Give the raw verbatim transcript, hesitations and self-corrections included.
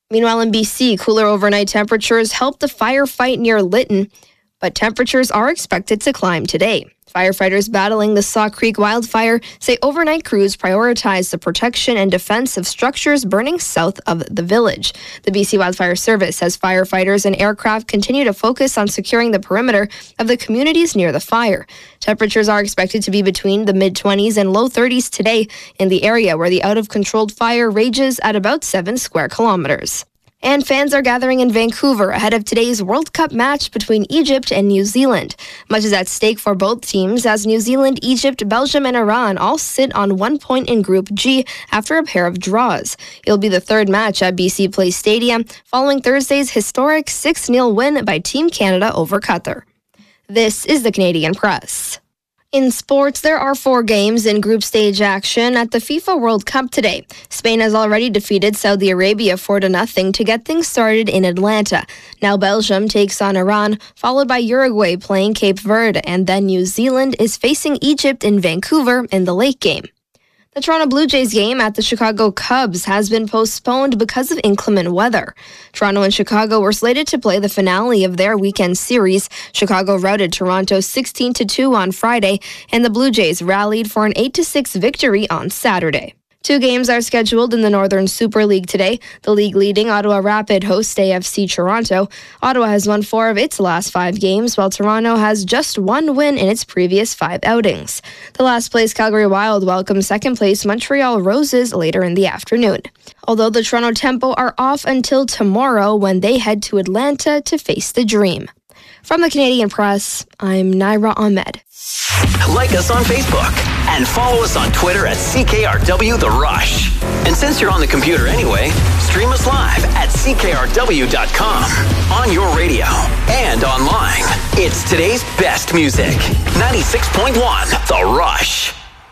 Meanwhile, in B C, cooler overnight temperatures helped the firefight near Lytton, but temperatures are expected to climb today. Firefighters battling the Saw Creek wildfire say overnight crews prioritize the protection and defense of structures burning south of the village. The B C Wildfire Service says firefighters and aircraft continue to focus on securing the perimeter of the communities near the fire. Temperatures are expected to be between the mid-twenties and low thirties today in the area where the out-of-controlled fire rages at about seven square kilometers. And fans are gathering in Vancouver ahead of today's World Cup match between Egypt and New Zealand. Much is at stake for both teams as New Zealand, Egypt, Belgium, and Iran all sit on one point in Group G after a pair of draws. It'll be the third match at B C Place Stadium following Thursday's historic six nil win by Team Canada over Qatar. This is the Canadian Press. In sports, there are four games in group stage action at the FIFA World Cup today. Spain has already defeated Saudi Arabia four to nothing to get things started in Atlanta. Now Belgium takes on Iran, followed by Uruguay playing Cape Verde, and then New Zealand is facing Egypt in Vancouver in the late game. The Toronto Blue Jays game at the Chicago Cubs has been postponed because of inclement weather. Toronto and Chicago were slated to play the finale of their weekend series. Chicago routed Toronto sixteen to two on Friday, and the Blue Jays rallied for an eight to six victory on Saturday. Two games are scheduled in the Northern Super League today. The league leading Ottawa Rapid hosts A F C Toronto. Ottawa has won four of its last five games, while Toronto has just one win in its previous five outings. The last place Calgary Wild welcomes second place Montreal Roses later in the afternoon. Although the Toronto Tempo are off until tomorrow when they head to Atlanta to face the Dream. From the Canadian Press, I'm Naira Ahmed. Like us on Facebook and follow us on Twitter at C K R W The Rush. And since you're on the computer anyway, stream us live at C K R W dot com, on your radio, and online. It's today's best music. ninety-six point one The Rush.